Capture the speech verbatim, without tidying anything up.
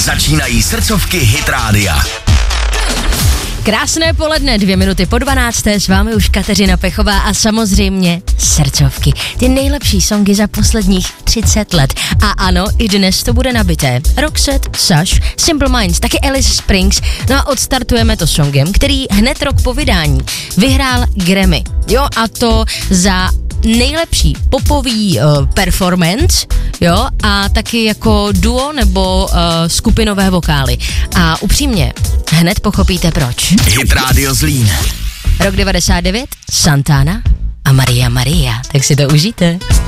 Začínají srdcovky Hit Rádia. Krásné poledne, dvě minuty po dvanácté, s vámi už Kateřina Pechová a samozřejmě srdcovky. Ty nejlepší songy za posledních třicet let. A ano, i dnes to bude nabité. Roxette, Sash, Simple Minds, taky Alice Springs. No a odstartujeme to songem, který hned rok po vydání vyhrál Grammy. Jo, a to za nejlepší popový uh, performance, jo, a taky jako duo nebo uh, skupinové vokály. A upřímně, hned pochopíte proč. Hit Radio Zlín. Rok devadesát devět, Santana a Maria Maria. Tak si to užijte.